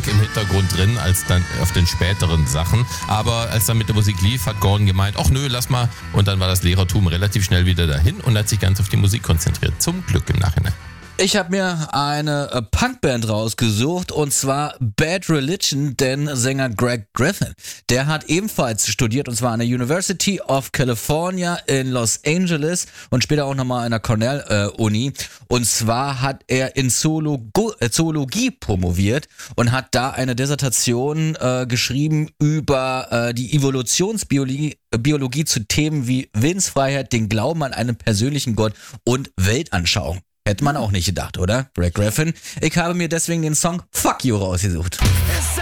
Punk im Hintergrund drin, als dann auf den späteren Sachen. Aber als dann mit der Musik lief, hat Gordon gemeint, ach nö, lass mal. Und dann war das Lehrertum relativ schnell wieder dahin und hat sich ganz auf die Musik konzentriert. Zum Glück im Nachhinein. Ich habe mir eine Punkband rausgesucht und zwar Bad Religion, denn Sänger Greg Griffin, der hat ebenfalls studiert und zwar an der University of California in Los Angeles und später auch nochmal an der Cornell-Uni und zwar hat er in Zoologie promoviert und hat da eine Dissertation geschrieben über die Evolutionsbiologie zu Themen wie Willensfreiheit, den Glauben an einen persönlichen Gott und Weltanschauung. Hätte man auch nicht gedacht, oder? Greg Griffin. Ich habe mir deswegen den Song Fuck You rausgesucht.